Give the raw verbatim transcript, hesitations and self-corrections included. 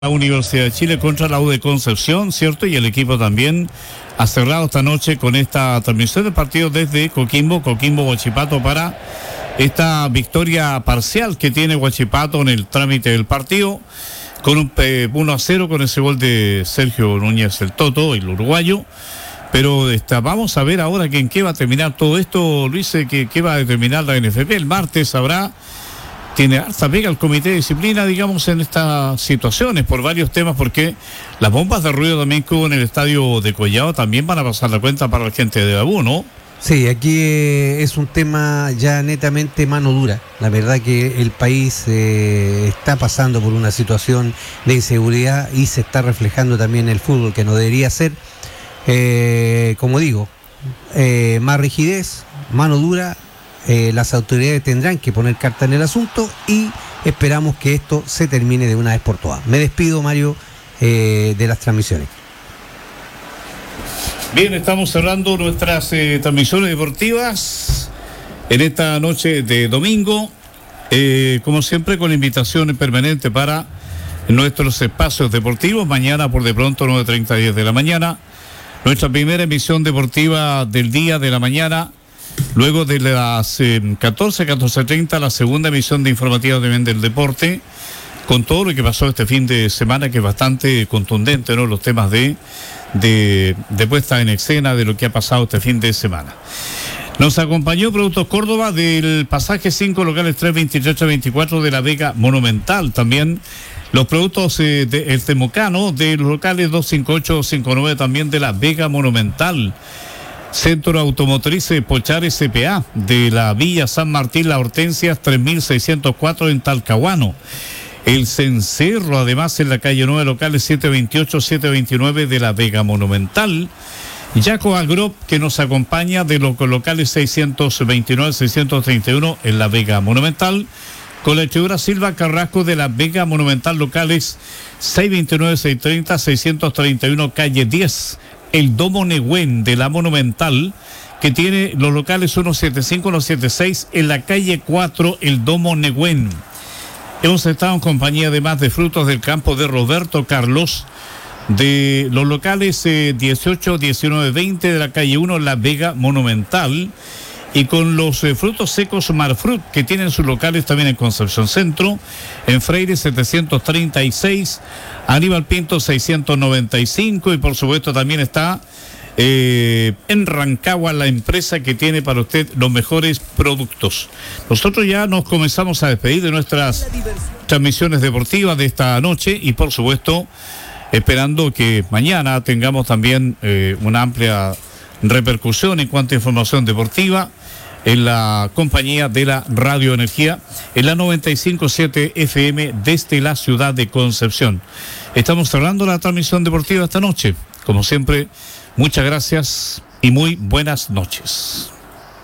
La Universidad de Chile contra la U de Concepción, ¿cierto? Y el equipo también ha cerrado esta noche con esta transmisión de partido desde Coquimbo, Coquimbo Huachipato, para esta victoria parcial que tiene Huachipato en el trámite del partido, con un eh, uno a cero con ese gol de Sergio Núñez el Toto, el uruguayo. Pero esta, vamos a ver ahora que en qué va a terminar todo esto, Luis, que, que va a determinar la N F P. El martes habrá... Tiene harta pega el comité de disciplina, digamos, en estas situaciones, por varios temas, porque las bombas de ruido también que hubo en el estadio de Collado también van a pasar la cuenta para la gente de Babú, ¿no? Sí, aquí eh, es un tema ya netamente mano dura. La verdad que el país eh, está pasando por una situación de inseguridad y se está reflejando también en el fútbol, que no debería ser, eh, como digo, eh, más rigidez, mano dura. Eh, las autoridades tendrán que poner carta en el asunto y esperamos que esto se termine de una vez por todas. Me despido, Mario, eh, de las transmisiones. Bien, estamos cerrando nuestras eh, transmisiones deportivas en esta noche de domingo, eh, como siempre con invitación permanente para nuestros espacios deportivos. Mañana por de pronto nueve treinta, diez de la mañana, nuestra primera emisión deportiva del día de la mañana. Luego de las eh, catorce, catorce treinta, la segunda emisión de informativa también del deporte, con todo lo que pasó este fin de semana, que es bastante contundente, ¿no? Los temas de, de, de puesta en escena de lo que ha pasado este fin de semana. Nos acompañó Productos Córdoba del pasaje cinco, locales tres veintitrés, tres veinticuatro de la Vega Monumental. También los productos eh, de El Temocano de los locales dos cinco ocho, dos cinco nueve también de la Vega Monumental. Centro Automotriz Pochar S P A de la Villa San Martín La Hortensias tres mil seiscientos cuatro en Talcahuano. El Cencerro, además, en la calle nueve, locales siete veintiocho, siete veintinueve de la Vega Monumental. Yaco Agro, que nos acompaña de los locales seiscientos veintinueve, seiscientos treinta y uno en la Vega Monumental. Colectura Silva Carrasco de la Vega Monumental, locales seiscientos veintinueve, seiscientos treinta, seiscientos treinta y uno, calle diez. El Domo Negüen de la Monumental, que tiene los locales ciento setenta y cinco, ciento setenta y seis en la calle cuatro, el Domo Negüen. Hemos estado en compañía además de Frutos del Campo de Roberto Carlos, de los locales eh, dieciocho, diecinueve, veinte de la calle uno, la Vega Monumental, y con los eh, frutos secos Marfrut, que tienen sus locales también en Concepción Centro, en Freire setecientos treinta y seis, Aníbal Pinto seiscientos noventa y cinco, y por supuesto también está eh, en Rancagua la empresa que tiene para usted los mejores productos. Nosotros ya nos comenzamos a despedir de nuestras transmisiones deportivas de esta noche y por supuesto esperando que mañana tengamos también eh, una amplia repercusión en cuanto a información deportiva en la compañía de la Radio Energía, en la noventa y cinco punto siete F M desde la ciudad de Concepción. Estamos cerrando la transmisión deportiva esta noche. Como siempre, muchas gracias y muy buenas noches.